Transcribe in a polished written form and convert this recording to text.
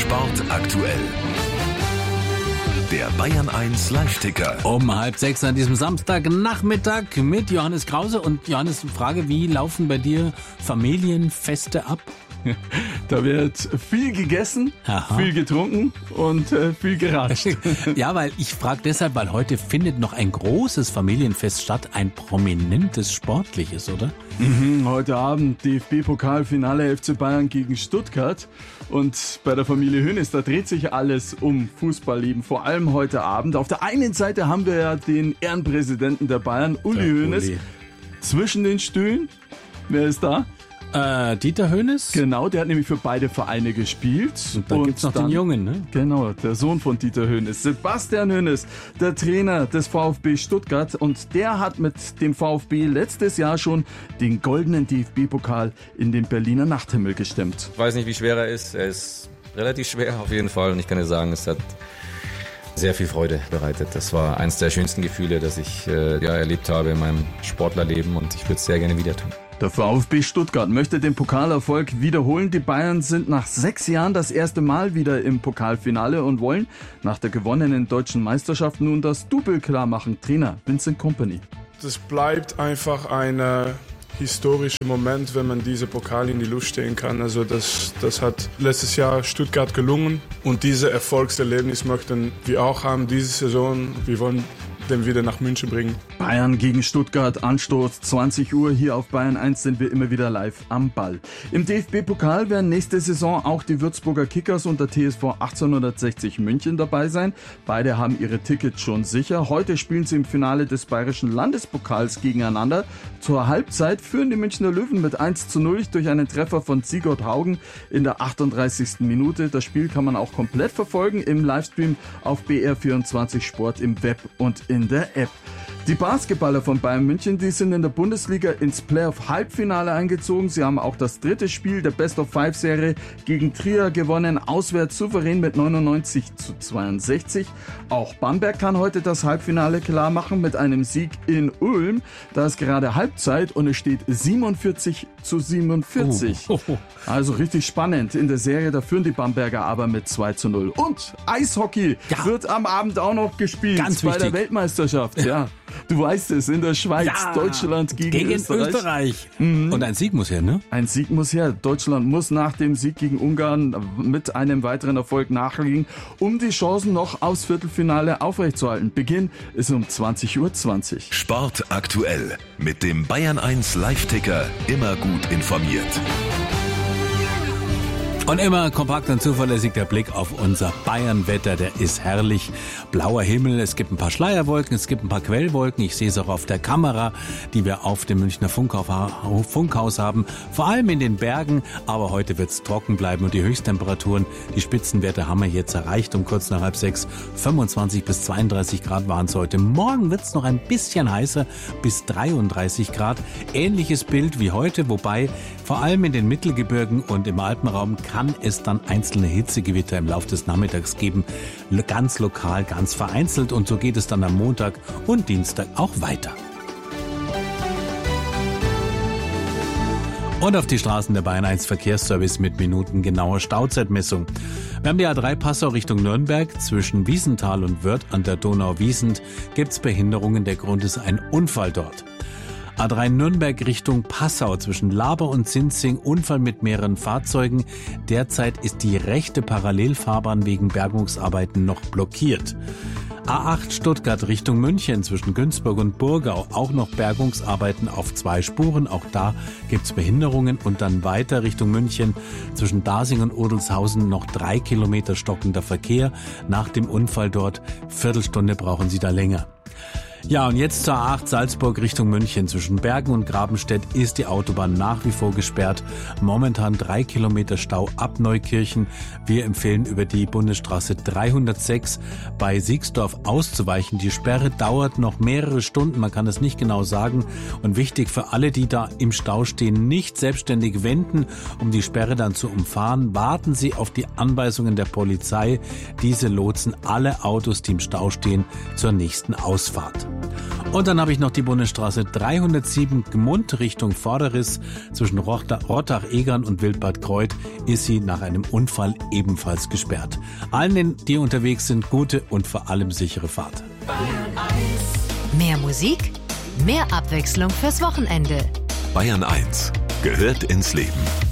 Sport aktuell. Der Bayern 1 Live-Ticker. Um 5:30 an diesem Samstagnachmittag mit Johannes Krause. Und Johannes, Frage, wie laufen bei dir Familienfeste ab? Da wird viel gegessen, viel getrunken und viel geratscht. Ja, weil ich frage deshalb, weil heute findet noch ein großes Familienfest statt, ein prominentes sportliches, oder? Heute Abend DFB-Pokalfinale FC Bayern gegen Stuttgart. Und bei der Familie Hoeneß, da dreht sich alles um Fußballleben, vor allem heute Abend. Auf der einen Seite haben wir ja den Ehrenpräsidenten der Bayern, Uli Hoeneß, zwischen den Stühlen. Wer ist da? Dieter Hoeneß? Genau, der hat nämlich für beide Vereine gespielt. Und dann gibt's noch den Jungen, ne? Genau, der Sohn von Dieter Hoeneß, Sebastian Hoeneß, der Trainer des VfB Stuttgart. Und der hat mit dem VfB letztes Jahr schon den goldenen DFB-Pokal in den Berliner Nachthimmel gestemmt. Ich weiß nicht, wie schwer er ist. Er ist relativ schwer auf jeden Fall. Und ich kann dir sagen, es hat sehr viel Freude bereitet. Das war eines der schönsten Gefühle, das ich erlebt habe in meinem Sportlerleben. Und ich würde es sehr gerne wieder tun. Der VfB Stuttgart möchte den Pokalerfolg wiederholen. Die Bayern sind nach 6 Jahren das erste Mal wieder im Pokalfinale und wollen nach der gewonnenen deutschen Meisterschaft nun das Double klar machen. Trainer Vincent Kompany. Das bleibt einfach ein historischer Moment, wenn man diese Pokal in die Luft stehen kann. Also das hat letztes Jahr Stuttgart gelungen und diese Erfolgserlebnis möchten wir auch haben diese Saison. Wir wollen den wieder nach München bringen. Bayern gegen Stuttgart, Anstoß 20 Uhr. Hier auf Bayern 1 sind wir immer wieder live am Ball. Im DFB-Pokal werden nächste Saison auch die Würzburger Kickers und der TSV 1860 München dabei sein. Beide haben ihre Tickets schon sicher. Heute spielen sie im Finale des Bayerischen Landespokals gegeneinander. Zur Halbzeit führen die Münchner Löwen mit 1:0 durch einen Treffer von Sigurd Haugen in der 38. Minute. Das Spiel kann man auch komplett verfolgen im Livestream auf BR24 Sport im Web und in der App. Die Basketballer von Bayern München, die sind in der Bundesliga ins Playoff-Halbfinale eingezogen. Sie haben auch das dritte Spiel der Best-of-5-Serie gegen Trier gewonnen, auswärts souverän mit 99:62. Auch Bamberg kann heute das Halbfinale klar machen mit einem Sieg in Ulm. Da ist gerade Halbzeit und es steht 47:47. Also richtig spannend in der Serie, da führen die Bamberger aber mit 2:0. Und Eishockey wird am Abend auch noch gespielt. Ganz bei wichtig. der Weltmeisterschaft. Ja. Du weißt es, in der Schweiz, Deutschland gegen Österreich. Und ein Sieg muss her, ne? Ein Sieg muss her. Deutschland muss nach dem Sieg gegen Ungarn mit einem weiteren Erfolg nachlegen, um die Chancen noch aufs Viertelfinale aufrechtzuerhalten. Beginn ist um 20:20 Uhr. Sport aktuell mit dem Bayern 1 Live-Ticker. Immer gut informiert. Und immer kompakt und zuverlässig der Blick auf unser Bayern-Wetter, der ist herrlich. Blauer Himmel, es gibt ein paar Schleierwolken, es gibt ein paar Quellwolken. Ich sehe es auch auf der Kamera, die wir auf dem Münchner Funkhaus haben. Vor allem in den Bergen, aber heute wird es trocken bleiben und die Höchsttemperaturen, die Spitzenwerte haben wir jetzt erreicht um kurz nach 5:30. 25 bis 32 Grad waren es heute. Morgen wird es noch ein bisschen heißer, bis 33 Grad. Ähnliches Bild wie heute, wobei vor allem in den Mittelgebirgen und im Alpenraum kann es dann einzelne Hitzegewitter im Laufe des Nachmittags geben. Ganz lokal, ganz vereinzelt. Und so geht es dann am Montag und Dienstag auch weiter. Und auf die Straßen der Bayern 1 Verkehrsservice mit minutengenauer Stauzeitmessung. Wir haben die A3 Passau Richtung Nürnberg. Zwischen Wiesenthal und Wörth an der Donau-Wiesent gibt es Behinderungen. Der Grund ist ein Unfall dort. A3 Nürnberg Richtung Passau zwischen Laber und Sinzing, Unfall mit mehreren Fahrzeugen. Derzeit ist die rechte Parallelfahrbahn wegen Bergungsarbeiten noch blockiert. A8 Stuttgart Richtung München zwischen Günzburg und Burgau, auch noch Bergungsarbeiten auf 2 Spuren. Auch da gibt's Behinderungen und dann weiter Richtung München zwischen Dasing und Odelshausen noch 3 Kilometer stockender Verkehr. Nach dem Unfall dort, Viertelstunde brauchen Sie da länger. Ja, und jetzt zur A8 Salzburg Richtung München. Zwischen Bergen und Grabenstedt ist die Autobahn nach wie vor gesperrt. Momentan 3 Kilometer Stau ab Neukirchen. Wir empfehlen über die Bundesstraße 306 bei Siegsdorf auszuweichen. Die Sperre dauert noch mehrere Stunden, man kann es nicht genau sagen. Und wichtig für alle, die da im Stau stehen, nicht selbstständig wenden, um die Sperre dann zu umfahren. Warten Sie auf die Anweisungen der Polizei. Diese lotsen alle Autos, die im Stau stehen, zur nächsten Ausfahrt. Und dann habe ich noch die Bundesstraße 307 Gmund Richtung Vorderriss. Zwischen Rottach-Egern und Wildbad Kreuth ist sie nach einem Unfall ebenfalls gesperrt. Allen, die unterwegs sind, gute und vor allem sichere Fahrt. Mehr Musik, mehr Abwechslung fürs Wochenende. Bayern 1 gehört ins Leben.